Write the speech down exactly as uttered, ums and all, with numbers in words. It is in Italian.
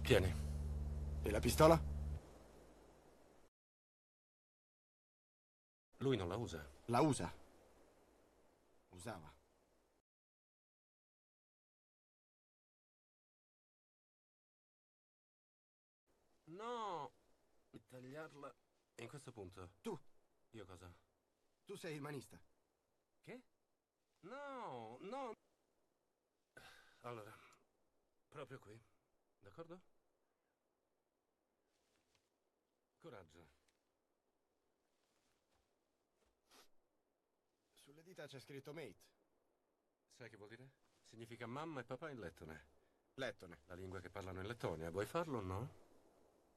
Tieni. E la pistola? Lui non la usa. La usa. Usava. No! Tagliarla in questo punto. Tu, Io cosa? tu sei il manista. Che? No, no. Allora, proprio qui. D'accordo? Coraggio. Sulle dita c'è scritto mate. Sai che vuol dire? Significa mamma e papà in lettone. Lettone. La lingua che parlano in Lettonia. Vuoi farlo o no?